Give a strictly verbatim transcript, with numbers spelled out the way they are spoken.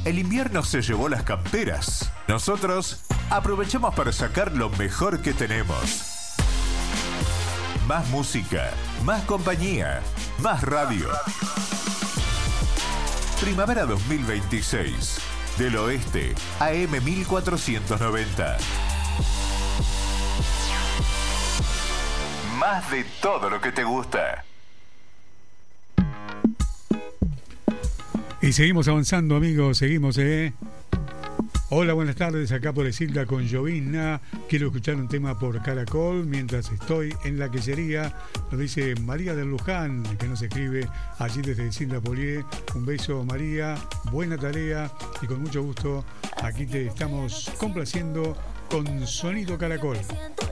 El invierno se llevó las camperas. Nosotros aprovechamos para sacar lo mejor que tenemos. Más música, más compañía, más radio. Primavera dos mil veintiséis. Del Oeste, A M mil cuatrocientos noventa. Más de todo lo que te gusta. Y seguimos avanzando, amigos, seguimos, ¿eh? Hola, buenas tardes, acá por Isilda con Jovina. Quiero escuchar un tema por Caracol mientras estoy en la quesería. Nos dice María del Luján, que nos escribe allí desde Isilda Polié. Un beso, María, buena tarea y con mucho gusto aquí te estamos complaciendo con Sonido Caracol.